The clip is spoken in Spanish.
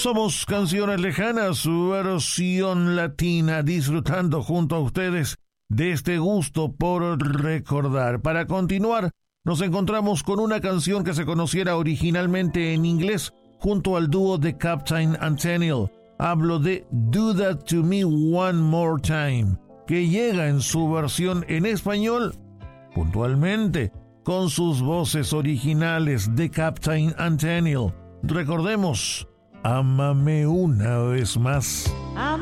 Somos Canciones Lejanas, su versión latina, disfrutando junto a ustedes de este gusto por recordar. Para continuar, nos encontramos con una canción que se conociera originalmente en inglés junto al dúo de Captain Antheniel. Hablo de Do That To Me One More Time, que llega en su versión en español, puntualmente, con sus voces originales de Captain Antheniel. Recordemos, ámame una vez más.